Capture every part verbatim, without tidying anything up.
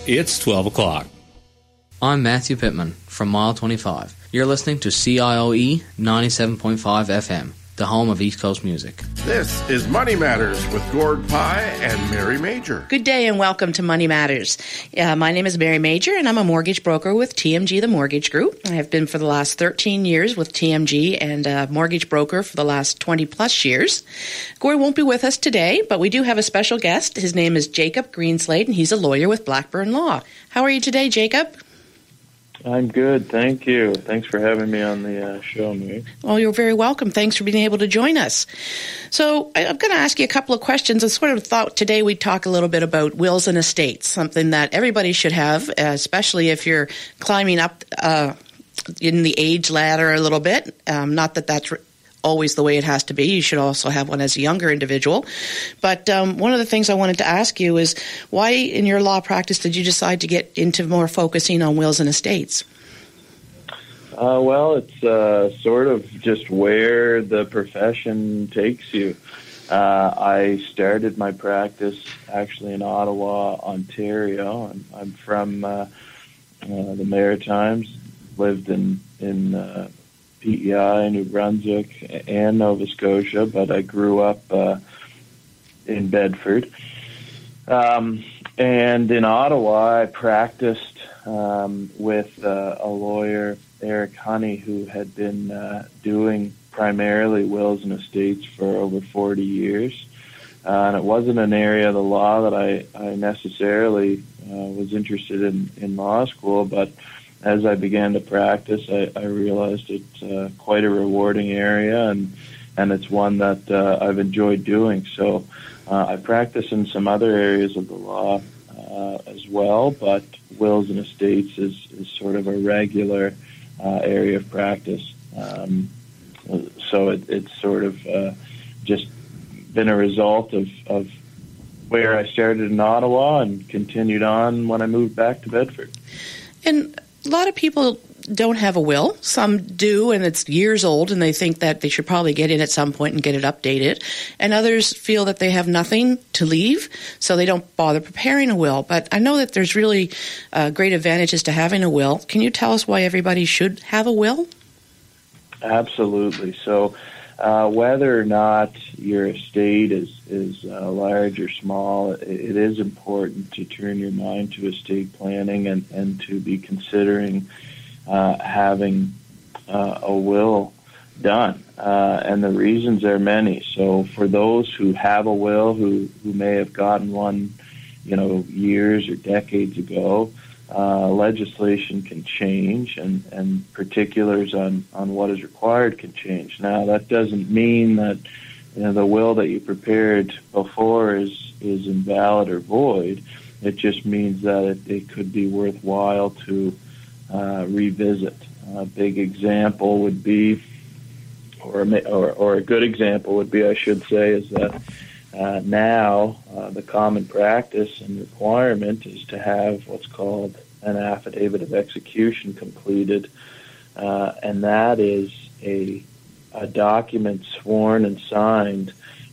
It's twelve o'clock. I'm Matthew Pittman from Mile twenty-five. You're listening to C I O E ninety-seven point five F M, the home of East Coast music. This is Money Matters with Gord Pye and Mary Major. Good day and welcome to Money Matters. Uh, my name is Mary Major and I'm a mortgage broker with T M G, the Mortgage Group. I have been for the last thirteen years with T M G and a mortgage broker for the last twenty plus years. Gord won't be with us today, but we do have a special guest. His name is Jacob Greenslade and he's a lawyer with Blackburn Law. How are you today, Jacob? I'm good, thank you. Thanks for having me on the uh, show, Mary. Well, you're very welcome. Thanks for being able to join us. So I'm going to ask you a couple of questions. I sort of thought today we'd talk a little bit about wills and estates, something that everybody should have, especially if you're climbing up uh, in the age ladder a little bit. Um, not that that's always the way it has to be. You should also have one as a younger individual. But um, one of the things I wanted to ask you is why in your law practice did you decide to get into more focusing on wills and estates? Uh, well, it's uh, sort of just where the profession takes you. Uh, I started my practice actually in Ottawa, Ontario. I'm, I'm from uh, uh, the Maritimes, lived in, in uh, P E I, New Brunswick, and Nova Scotia, but I grew up uh, in Bedford. Um, and in Ottawa, I practiced um, with uh, a lawyer, Eric Honey, who had been uh, doing primarily wills and estates for over forty years. Uh, and it wasn't an area of the law that I, I necessarily uh, was interested in in law school, but as I began to practice, I, I realized it's uh, quite a rewarding area, and and it's one that uh, I've enjoyed doing. So uh, I practice in some other areas of the law uh, as well, but wills and estates is, is sort of a regular uh, area of practice. Um, so it, it's sort of uh, just been a result of, of where I started in Ottawa and continued on when I moved back to Bedford. And a lot of people don't have a will. Some do, and it's years old, and they think that they should probably get in at some point and get it updated. And others feel that they have nothing to leave, so they don't bother preparing a will. But I know that there's really uh, great advantages to having a will. Can you tell us why everybody should have a will? Absolutely. So uh, whether or not your estate is, is uh, large or small, it, it is important to turn your mind to estate planning and, and to be considering uh, having uh, a will done. Uh, and the reasons are many. So for those who have a will, who, who may have gotten one, you know, years or decades ago, Uh, legislation can change, and, and particulars on, on what is required can change. Now, that doesn't mean that you know, the will that you prepared before is, is invalid or void. It just means that it, it could be worthwhile to uh, revisit. A big example would be, or, or, or a good example would be, I should say, is that Uh, now, uh, the common practice and requirement is to have what's called an affidavit of execution completed, uh, and that is a, a document sworn and signed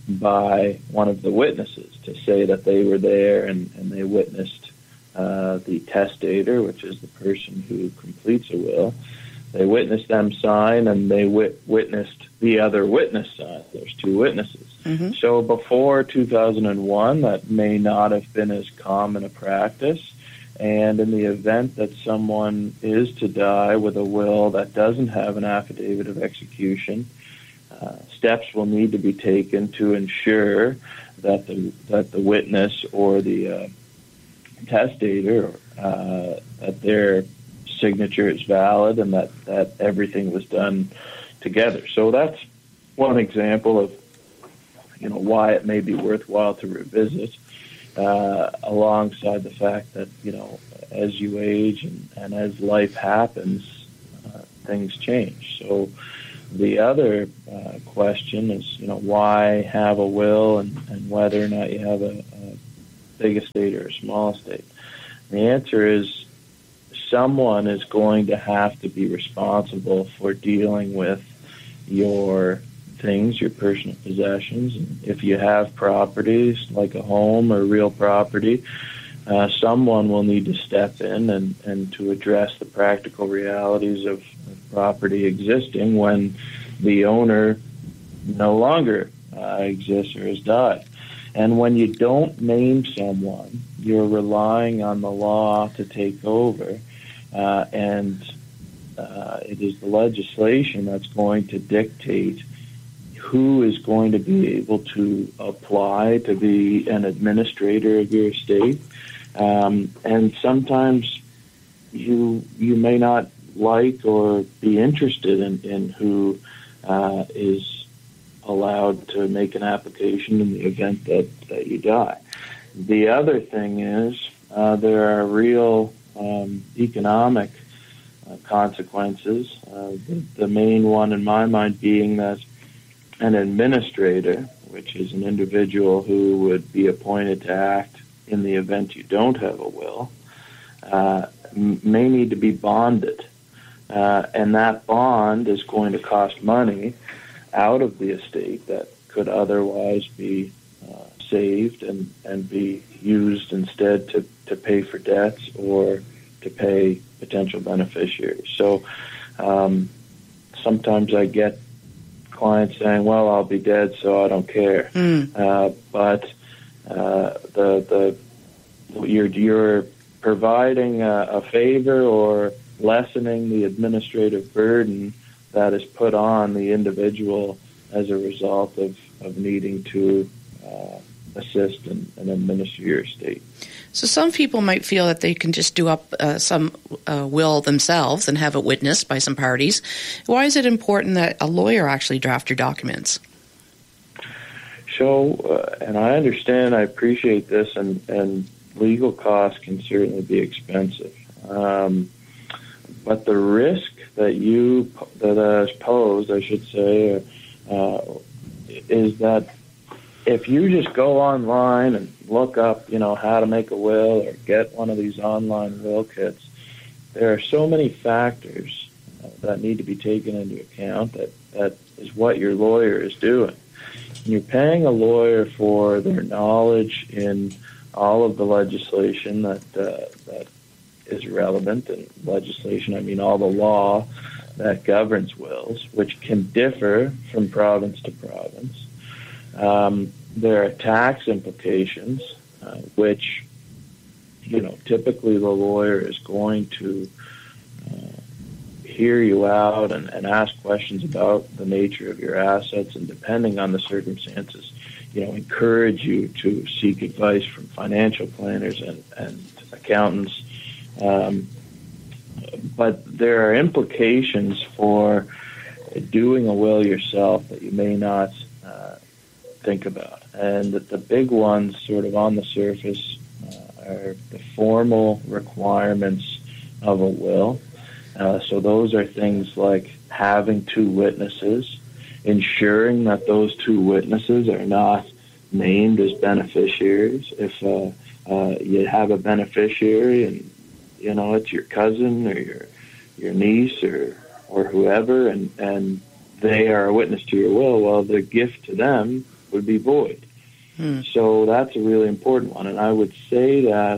by one of the witnesses to say that they were there and, and they witnessed uh, the testator, which is the person who completes a will. They witnessed them sign, and they wit- witnessed the other witness sign. There's two witnesses. Mm-hmm. So before two thousand one, that may not have been as common a practice. And in the event that someone is to die with a will that doesn't have an affidavit of execution, uh, steps will need to be taken to ensure that the that the witness or the uh, testator, uh, that their signature is valid and that, that everything was done together. So that's one example of, you know, why it may be worthwhile to revisit, uh, alongside the fact that, you know, as you age and, and as life happens, uh, things change. So the other uh, question is, you know, why have a will and, and whether or not you have a, a big estate or a small estate. The answer is, someone is going to have to be responsible for dealing with your things, your personal possessions. And if you have properties like a home or real property, uh, someone will need to step in and, and to address the practical realities of, of property existing when the owner no longer uh, exists or has died. And when you don't name someone, you're relying on the law to take over, uh, and uh, it is the legislation that's going to dictate who is going to be able to apply to be an administrator of your estate. Um, and sometimes you you may not like or be interested in, in who uh, is allowed to make an application in the event that, that you die. The other thing is uh, there are real um, economic uh, consequences. Uh, the, the main one in my mind being that an administrator, which is an individual who would be appointed to act in the event you don't have a will, uh, m- may need to be bonded. Uh, and that bond is going to cost money out of the estate that could otherwise be uh, saved and, and be used instead to, to pay for debts or to pay potential beneficiaries. So um, sometimes I get clients saying, well, I'll be dead, so I don't care. Mm. Uh, but uh, the the you're, you're providing a, a favor or lessening the administrative burden that is put on the individual as a result of, of needing to uh, assist and, and administer your estate. So some people might feel that they can just do up uh, some uh, will themselves and have it witnessed by some parties. Why is it important that a lawyer actually draft your documents? So, uh, and I understand, I appreciate this, and, and legal costs can certainly be expensive. Um, but the risk that you that is posed, I should say, uh, is that if you just go online and look up, you know, how to make a will or get one of these online will kits, there are so many factors uh, that need to be taken into account that, that is what your lawyer is doing. And you're paying a lawyer for their knowledge in all of the legislation that uh, that is relevant, and legislation, I mean all the law that governs wills, which can differ from province to province. Um, there are tax implications, uh, which, you know, typically the lawyer is going to uh, hear you out and, and ask questions about the nature of your assets, and depending on the circumstances, you know, encourage you to seek advice from financial planners and, and accountants. Um, but there are implications for doing a will yourself that you may not uh, think about. And the, the big ones sort of on the surface uh, are the formal requirements of a will. Uh, so those are things like having two witnesses, ensuring that those two witnesses are not named as beneficiaries. If uh, uh, you have a beneficiary and, you know, it's your cousin or your your niece or or whoever, and, and they are a witness to your will, well, the gift to them would be void. Hmm. So that's a really important one. And I would say that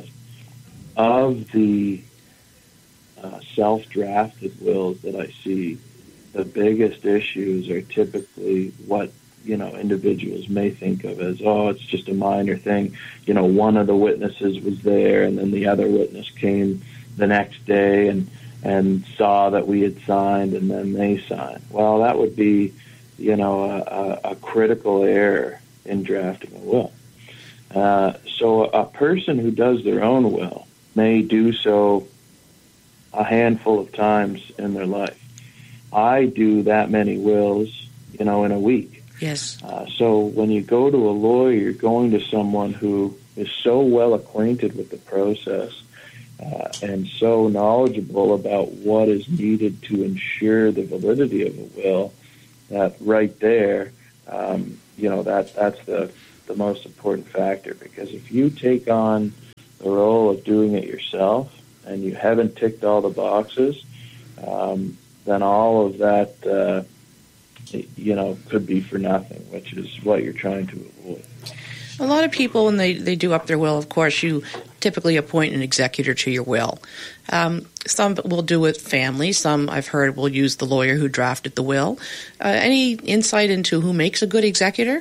of the uh, self-drafted wills that I see, the biggest issues are typically what, you know, individuals may think of as, oh, it's just a minor thing. You know, one of the witnesses was there, and then the other witness came the next day and and saw that we had signed, and then they signed. Well, that would be, you know, a, a, a critical error in drafting a will. Uh, so a person who does their own will may do so a handful of times in their life. I do that many wills, you know, in a week. Yes. Uh, so when you go to a lawyer, you're going to someone who is so well acquainted with the process uh, and so knowledgeable about what is needed to ensure the validity of a will that right there, um, you know, that that's the, the most important factor. Because if you take on the role of doing it yourself and you haven't ticked all the boxes, um, then all of that, uh, you know, could be for nothing, which is what you're trying to avoid. A lot of people, when they, they do up their will, of course, you typically appoint an executor to your will. Um, some will do it family. Some, I've heard, will use the lawyer who drafted the will. Uh, any insight into who makes a good executor?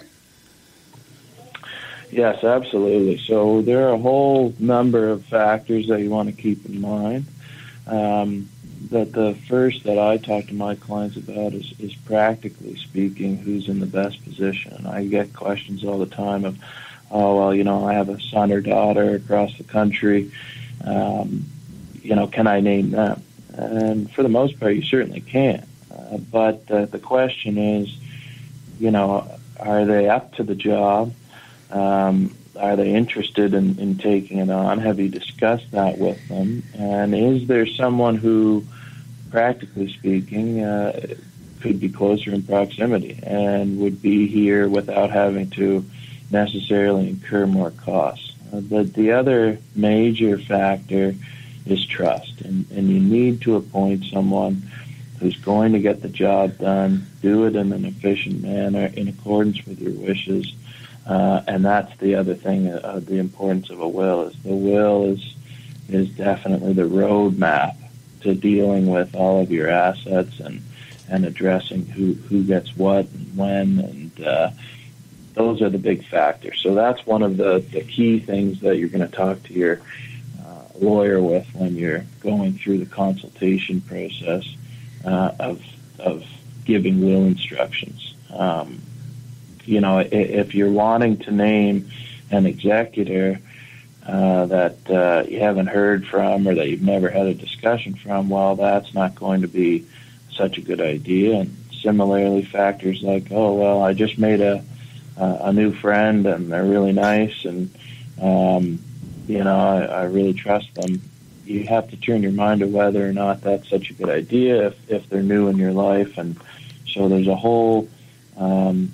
Yes, absolutely. So there are a whole number of factors that you want to keep in mind. Um, but the first that I talk to my clients about is, is practically speaking, who's in the best position. I get questions all the time of, oh, well, you know, I have a son or daughter across the country. Um, you know, can I name them? And for the most part, you certainly can. Uh, but uh, the question is, you know, are they up to the job? Um, are they interested in, in taking it on? Have you discussed that with them? And is there someone who, practically speaking, uh, could be closer in proximity and would be here without having to necessarily incur more costs? Uh, but the other major factor is trust, and, and you need to appoint someone who's going to get the job done, do it in an efficient manner in accordance with your wishes. Uh, and that's the other thing, uh, the importance of a will, is the will is is definitely the roadmap to dealing with all of your assets and, and addressing who, who gets what and when, and uh, those are the big factors. So that's one of the, the key things that you're going to talk to your uh, lawyer with when you're going through the consultation process uh, of, of giving will instructions. Um, You know, if you're wanting to name an executor uh, that uh, you haven't heard from or that you've never had a discussion from, well, that's not going to be such a good idea. And similarly, factors like, oh, well, I just made a a new friend and they're really nice and, um, you know, I, I really trust them. You have to turn your mind to whether or not that's such a good idea if, if they're new in your life. And so there's a whole... Um,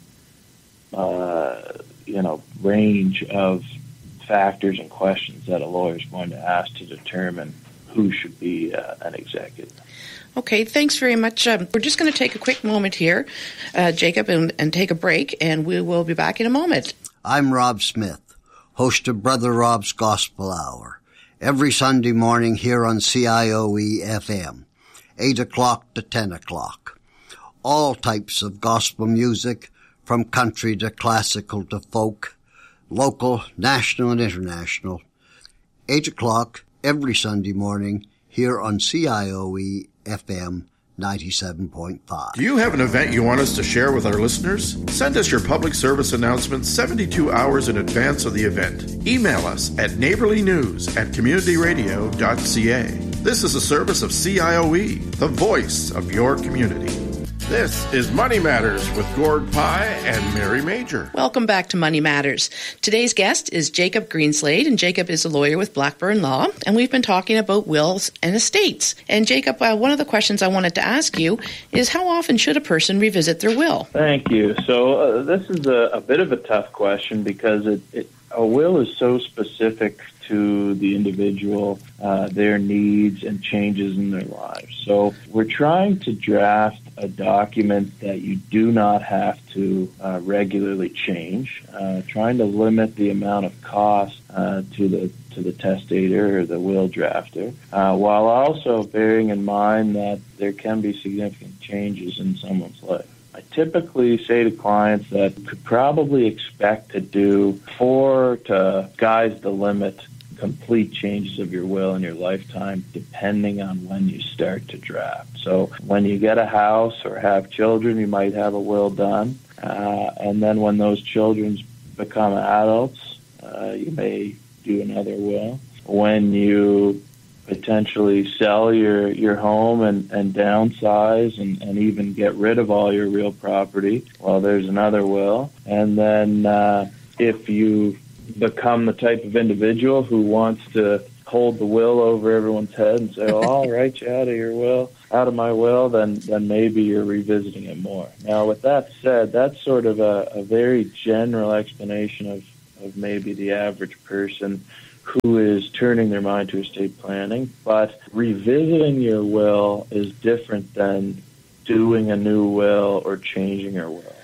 Uh, you know, range of factors and questions that a lawyer is going to ask to determine who should be uh, an executive. Okay, thanks very much. Um, we're just going to take a quick moment here, uh, Jacob, and, and take a break, and we will be back in a moment. I'm Rob Smith, host of Brother Rob's Gospel Hour, every Sunday morning here on C I O E F M, eight o'clock to ten o'clock. All types of gospel music, from country to classical to folk, local, national, and international. eight o'clock every Sunday morning here on C I O E F M ninety-seven point five. Do you have an event you want us to share with our listeners? Send us your public service announcement seventy-two hours in advance of the event. Email us at neighborlynews at communityradio dot c a. This is a service of C I O E, the voice of your community. This is Money Matters with Gord Pye and Mary Major. Welcome back to Money Matters. Today's guest is Jacob Greenslade, and Jacob is a lawyer with Blackburn Law, and we've been talking about wills and estates. And Jacob, uh, one of the questions I wanted to ask you is how often should a person revisit their will? Thank you. So uh, this is a, a bit of a tough question because it, it, a will is so specific to the individual, uh, their needs and changes in their lives. So we're trying to draft a document that you do not have to uh, regularly change, uh, trying to limit the amount of cost uh, to the to the testator or the will drafter, uh, while also bearing in mind that there can be significant changes in someone's life. I typically say to clients that you could probably expect to do four to, sky's the limit, complete changes of your will in your lifetime, depending on when you start to draft. So when you get a house or have children, you might have a will done. Uh, and then when those children become adults, uh, you may do another will. When you potentially sell your, your home and, and downsize and, and even get rid of all your real property, well, there's another will. And then uh, if you become the type of individual who wants to hold the will over everyone's head and say, oh, I'll write you out of your will, out of my will, then then maybe you're revisiting it more. Now, with that said, that's sort of a, a very general explanation of, of maybe the average person who is turning their mind to estate planning. But revisiting your will is different than doing a new will or changing your will.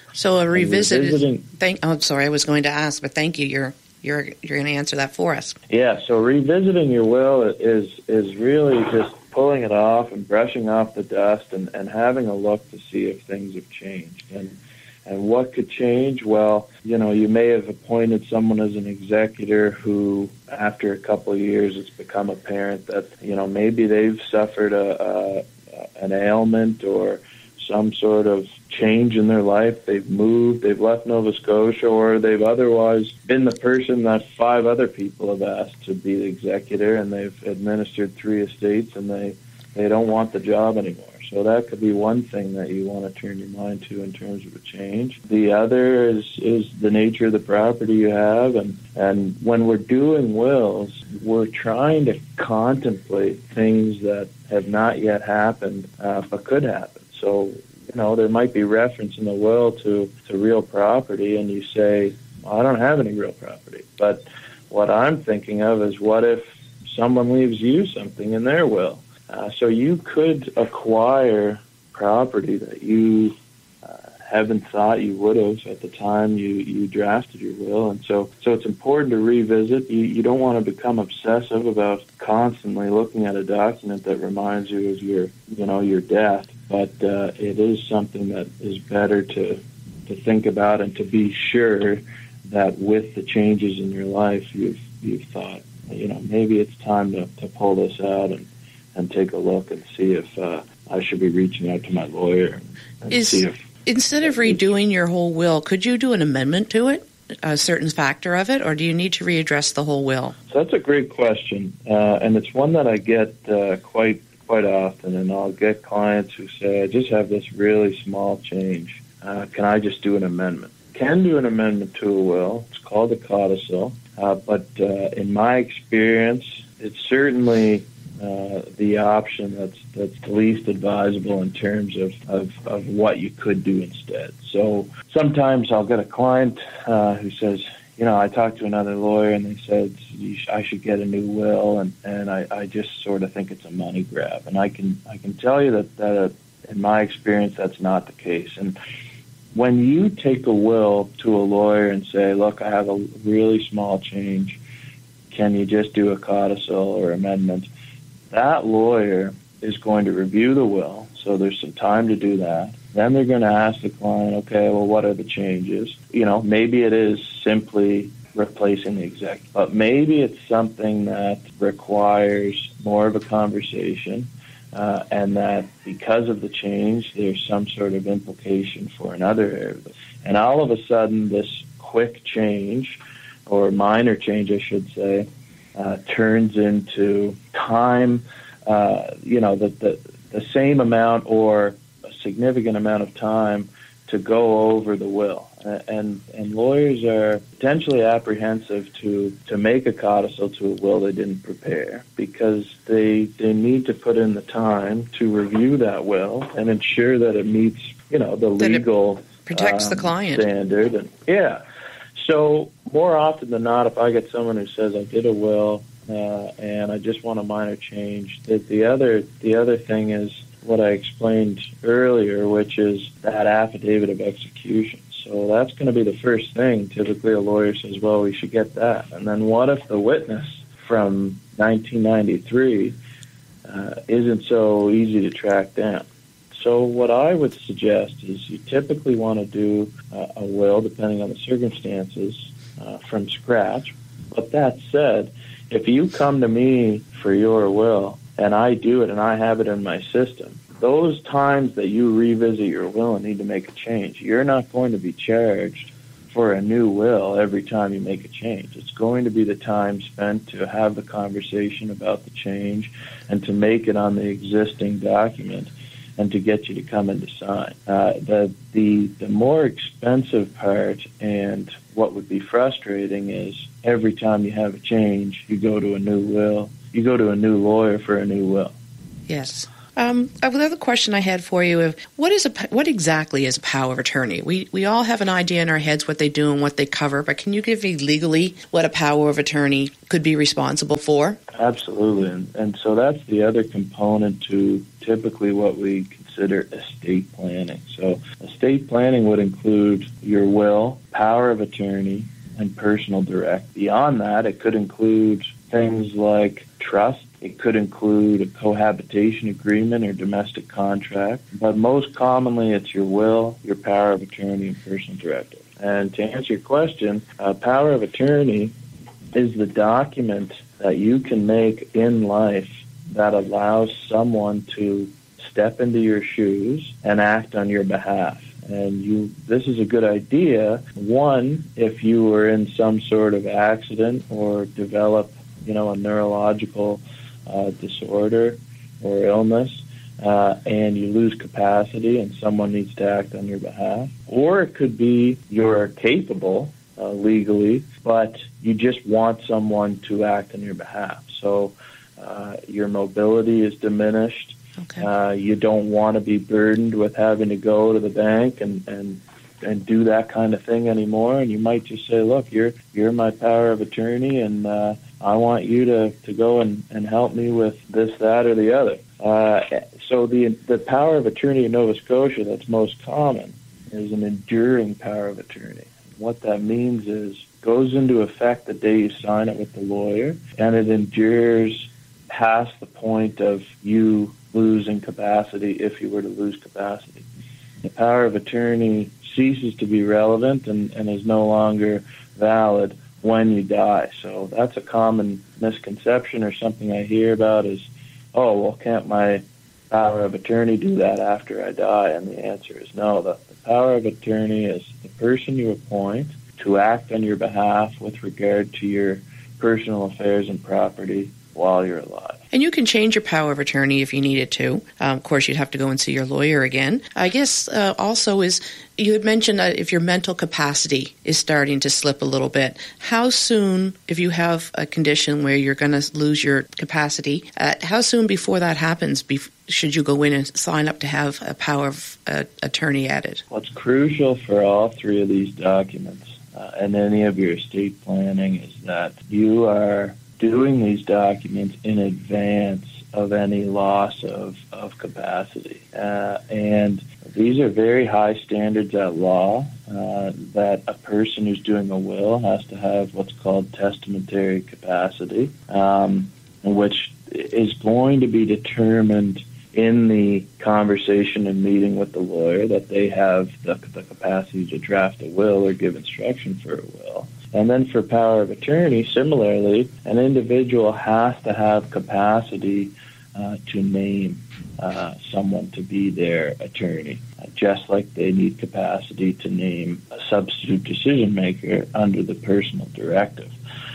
So a revisited. Revisiting, thank. Oh, I'm sorry, I was going to ask, but thank you. You're you're you're going to answer that for us. Yeah. So revisiting your will is is really just pulling it off and brushing off the dust and, and having a look to see if things have changed. And and what could change? Well, you know, you may have appointed someone as an executor who, after a couple of years, it's become apparent that, you know, maybe they've suffered a, a an ailment or some sort of change in their life. They've moved, they've left Nova Scotia, or they've otherwise been the person that five other people have asked to be the executor, and they've administered three estates, and they, they don't want the job anymore. So that could be one thing that you want to turn your mind to in terms of a change. The other is, is the nature of the property you have, and, and when we're doing wills, we're trying to contemplate things that have not yet happened, uh, but could happen. So, you know, there might be reference in the will to, to real property, and you say, well, I don't have any real property. But what I'm thinking of is, what if someone leaves you something in their will? Uh, so you could acquire property that you uh, haven't thought you would have at the time you, you drafted your will. And so, so it's important to revisit. You, you don't want to become obsessive about constantly looking at a document that reminds you of your, you know, your death. But uh, it is something that is better to to think about and to be sure that with the changes in your life, you've you've thought, you know, maybe it's time to, to pull this out and and take a look and see if uh, I should be reaching out to my lawyer and Is, see if... Instead of redoing your whole will, could you do an amendment to it, a certain factor of it, or do you need to readdress the whole will? So that's a great question, uh, and it's one that I get uh, quite quite often, and I'll get clients who say, I just have this really small change. Uh, can I just do an amendment? Can do an amendment to a will. It's called a codicil, uh, but uh, in my experience, it's certainly... Uh, the option that's that's least advisable in terms of, of, of what you could do instead. So sometimes I'll get a client uh, who says, you know, I talked to another lawyer and they said you sh- I should get a new will, and, and I, I just sort of think it's a money grab. And I can I can tell you that, that uh, in my experience that's not the case. And when you take a will to a lawyer and say, look, I have a really small change, can you just do a codicil or amendment? That lawyer is going to review the will, so there's some time to do that. Then they're going to ask the client, okay, well, what are the changes? You know, maybe it is simply replacing the exec, but maybe it's something that requires more of a conversation, uh, and that because of the change, there's some sort of implication for another area. And all of a sudden, this quick change, or minor change, I should say, Uh, turns into time, uh, you know, the, the the same amount or a significant amount of time to go over the will. And and lawyers are potentially apprehensive to, to make a codicil to a will they didn't prepare, because they they need to put in the time to review that will and ensure that it meets, you know, the that legal protects um, the client standard. And yeah. So more often than not, if I get someone who says I did a will uh, and I just want a minor change, that the other the other thing is what I explained earlier, which is that affidavit of execution. So that's going to be the first thing. Typically, a lawyer says, "Well, we should get that." And then what if the witness from nineteen ninety-three uh, isn't so easy to track down? So what I would suggest is you typically want to do uh, a will, depending on the circumstances, uh, from scratch. But that said, if you come to me for your will and I do it and I have it in my system, those times that you revisit your will and need to make a change, you're not going to be charged for a new will every time you make a change. It's going to be the time spent to have the conversation about the change and to make it on the existing document, and to get you to come in to sign. Uh, the, the the more expensive part, and what would be frustrating, is every time you have a change, you go to a new will, you go to a new lawyer for a new will. Yes. Um, another question I had for you: of what is a what exactly is a power of attorney? We we all have an idea in our heads what they do and what they cover, but can you give me legally what a power of attorney could be responsible for? Absolutely, and, and so that's the other component to typically what we consider consider estate planning. So estate planning would include your will, power of attorney, and personal direct. Beyond that, it could include things like trust. It could include a cohabitation agreement or domestic contract. But most commonly, it's your will, your power of attorney, and personal directive. And to answer your question, uh, power of attorney is the document that you can make in life that allows someone to step into your shoes and act on your behalf. And you, this is a good idea, one, if you were in some sort of accident or develop, you know, a neurological uh, disorder or illness, uh, and you lose capacity and someone needs to act on your behalf. Or it could be you're capable uh, legally, but you just want someone to act on your behalf. So uh, your mobility is diminished. Okay. Uh, you don't want to be burdened with having to go to the bank and, and and do that kind of thing anymore. And you might just say, look, you're you're my power of attorney, and uh, I want you to, to go and, and help me with this, that, or the other. Uh, so the the power of attorney in Nova Scotia that's most common is an enduring power of attorney. What that means is goes into effect the day you sign it with the lawyer, and it endures past the point of you losing capacity if you were to lose capacity. The power of attorney ceases to be relevant and, and is no longer valid when you die. So that's a common misconception or something I hear about is, oh, well, can't my power of attorney do that after I die? And the answer is no. The, the power of attorney is the person you appoint to act on your behalf with regard to your personal affairs and property while you're alive. And you can change your power of attorney if you needed to. Um, of course, you'd have to go and see your lawyer again. I guess uh, also is, you had mentioned that if your mental capacity is starting to slip a little bit, how soon, if you have a condition where you're going to lose your capacity, uh, how soon before that happens bef- should you go in and sign up to have a power of uh, attorney added? What's crucial for all three of these documents uh, and any of your estate planning is that you are doing these documents in advance of any loss of, of capacity. Uh, and these are very high standards at law, uh, that a person who's doing a will has to have what's called testamentary capacity, um, which is going to be determined in the conversation and meeting with the lawyer that they have the, the capacity to draft a will or give instruction for a will. And then for power of attorney, similarly, an individual has to have capacity uh, to name uh, someone to be their attorney, uh, just like they need capacity to name a substitute decision maker under the personal directive.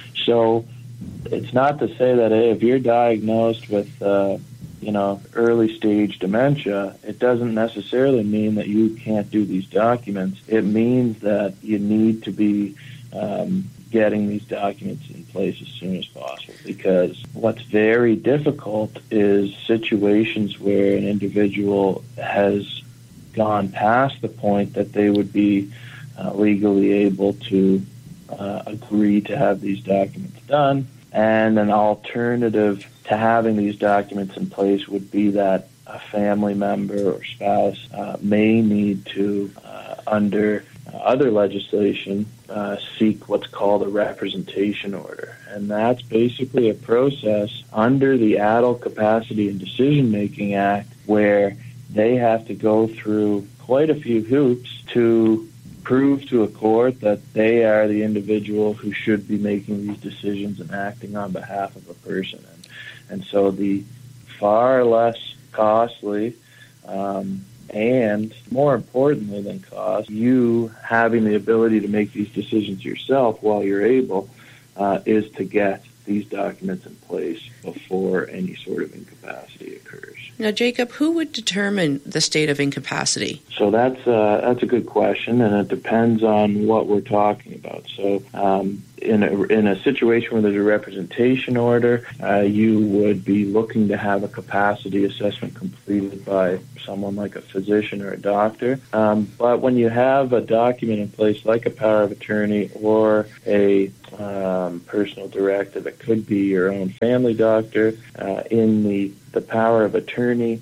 So it's not to say that hey, if you're diagnosed with uh, you know, early stage dementia, it doesn't necessarily mean that you can't do these documents. It means that you need to be Um, getting these documents in place as soon as possible, because what's very difficult is situations where an individual has gone past the point that they would be uh, legally able to uh, agree to have these documents done, and an alternative to having these documents in place would be that a family member or spouse uh, may need to, uh, under uh, other legislation, uh, seek what's called a representation order. And that's basically a process under the Adult Capacity and Decision-Making Act where they have to go through quite a few hoops to prove to a court that they are the individual who should be making these decisions and acting on behalf of a person. And, and so the far less costly um, and more importantly than cost, you having the ability to make these decisions yourself while you're able uh, is to get these documents in place before any sort of incapacity occurs. Now, Jacob, who would determine the state of incapacity? So that's uh, that's a good question, and it depends on what we're talking about. So um, in a, in a situation where there's a representation order, uh, you would be looking to have a capacity assessment completed by someone like a physician or a doctor. Um, but when you have a document in place like a power of attorney or a um, personal directive, it could be your own family doctor. Uh, in the, the power of attorney,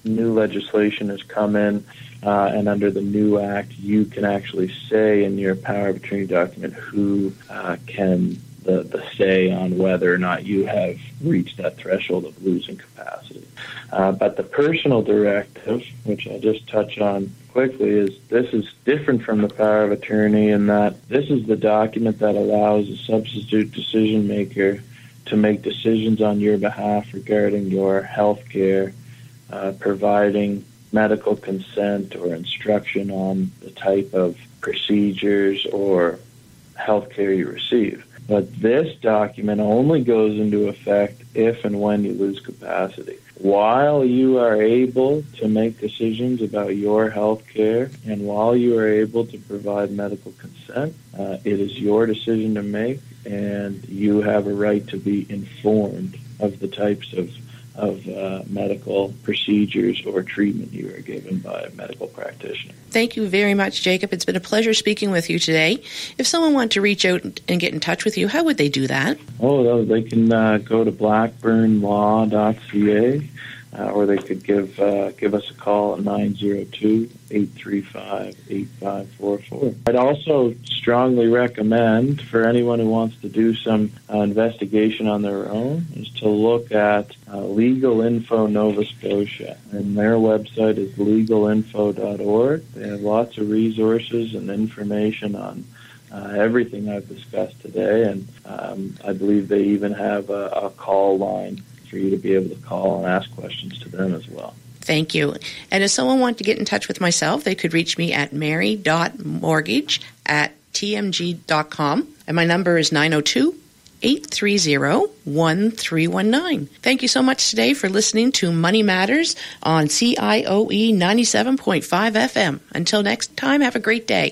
new legislation has come in, uh, and under the new act, you can actually say in your power of attorney document who uh, can the, the say on whether or not you have reached that threshold of losing capacity. Uh, but the personal directive, which I'll just touch on quickly, is this is different from the power of attorney in that this is the document that allows a substitute decision maker to make decisions on your behalf regarding your health care, uh, providing medical consent or instruction on the type of procedures or health care you receive. But this document only goes into effect if and when you lose capacity. While you are able to make decisions about your health care and while you are able to provide medical consent, uh, it is your decision to make, and you have a right to be informed of the types of of uh, medical procedures or treatment you are given by a medical practitioner. Thank you very much, Jacob. It's been a pleasure speaking with you today. If someone wanted to reach out and get in touch with you, how would they do that? Oh, they can uh, go to blackburn law dot c a, uh, or they could give uh, give us a call at nine zero two, eight three five, eight five four four. I'd also strongly recommend for anyone who wants to do some uh, investigation on their own is to look at uh, Legal Info Nova Scotia, and their website is legal info dot org. They have lots of resources and information on uh, everything I've discussed today, and um, I believe they even have a, a call line for you to be able to call and ask questions to them as well. Thank you. And if someone wanted to get in touch with myself, they could reach me at mary dot mortgage at t m g dot com, and my number is nine oh two, eight three zero, one three one nine. Thank you so much today for listening to Money Matters on C I O E ninety-seven point five F M. Until next time, have a great day.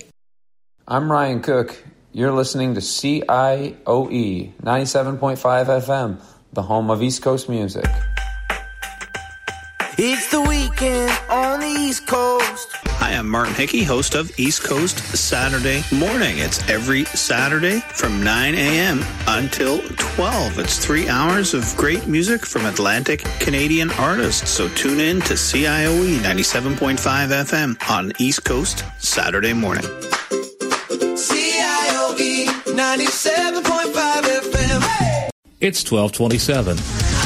I'm Ryan Cook. You're listening to C I O E ninety-seven point five F M, the home of East Coast music. It's the weekend on the East Coast. Hi, I'm Martin Hickey, host of East Coast Saturday Morning. It's every Saturday from nine a.m. until twelve. It's three hours of great music from Atlantic Canadian artists. So tune in to C I O E ninety-seven point five F M on East Coast Saturday Morning. C I O E ninety-seven point five F M. Hey! It's twelve twenty-seven.